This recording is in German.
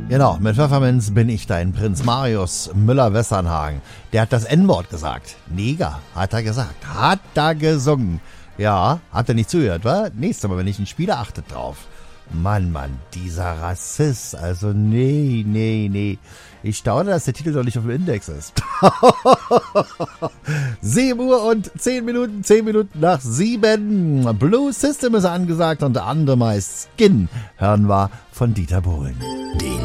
Genau, mit Pfefferminz bin ich dein Prinz Marius Müller-Westernhagen. Der hat das N-Wort gesagt. Neger, hat er gesagt. Hat er gesungen. Ja, habt ihr nicht zugehört, wa? Nächstes Mal, wenn ich ihn spiele, achtet drauf. Mann, dieser Rassist. Also, nee. Ich staune, dass der Titel doch nicht auf dem Index ist. 7 Uhr und 10 Minuten, 10 Minuten nach 7. Blue System ist angesagt und der andere meist Skin hören wir von Dieter Bohlen. Die